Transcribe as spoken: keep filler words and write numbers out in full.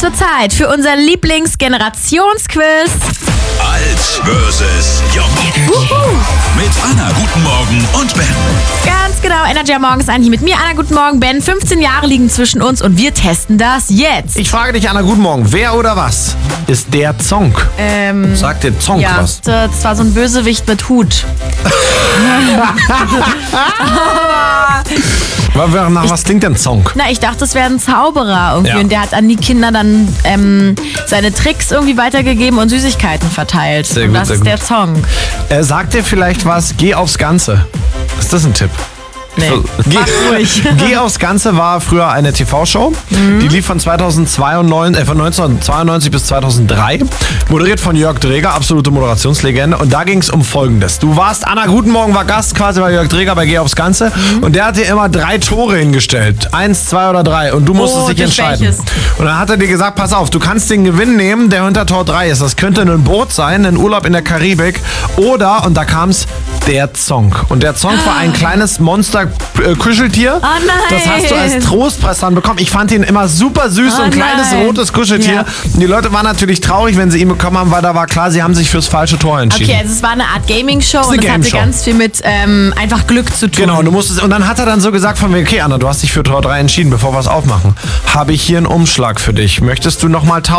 Es wird Zeit für unser Lieblingsgenerationsquiz. Alt versus Jung. Wuhu. Mit Anna, guten Morgen und Ben. Ganz genau, Energy am Morgen ist eigentlich mit mir. Anna, guten Morgen, Ben. fünfzehn Jahre liegen zwischen uns und wir testen das jetzt. Ich frage dich, Anna, guten Morgen. Wer oder was ist der Zonk? Ähm, Sagt der Zonk ja, was? das war so ein Bösewicht mit Hut. Nach was klingt denn Zonk? Na, ich dachte, das wäre ein Zauberer irgendwie Ja. und der hat an die Kinder dann ähm, seine Tricks irgendwie weitergegeben und Süßigkeiten verteilt. Sehr und gut, das sehr ist gut. der Song. Äh, sagt dir vielleicht was, geh aufs Ganze. Ist das ein Tipp? Nee. Geh, Mach ruhig. Geh aufs Ganze war früher eine T V-Show. Mhm. Die lief von, zweitausendzweiundneunzig, äh, von neunzehnhundertzweiundneunzig bis zweitausenddrei. Moderiert von Jörg Dreger, absolute Moderationslegende. Und da ging es um Folgendes. Du warst, Anna, guten Morgen, war Gast quasi bei Jörg Dreger bei Geh aufs Ganze. Mhm. Und der hat dir immer drei Tore hingestellt. Eins, zwei oder drei. Und du musstest Oh, dich durch entscheiden. welches? Und dann hat er dir gesagt, pass auf, du kannst den Gewinn nehmen, der hinter Tor drei ist. Das könnte ein Boot sein, ein Urlaub in der Karibik. Oder, und da kam es, der Zonk. Und der Zonk war ein kleines Monster-Kuscheltier. Oh nein. Das hast du als Trostpreis dann bekommen. Ich fand ihn immer super süß, so Oh ein kleines nein. rotes Kuscheltier. Ja. Und die Leute waren natürlich traurig, wenn sie ihn bekommen haben, weil da war klar, sie haben sich fürs falsche Tor entschieden. Okay, also es war eine Art Gaming-Show eine und es hatte Game-Show. ganz viel mit ähm, einfach Glück zu tun. Genau, und du musstest, und dann hat er dann so gesagt von mir, okay, Anna, du hast dich für Tor drei entschieden, bevor wir es aufmachen. Habe ich hier einen Umschlag für dich. Möchtest du nochmal tauschen?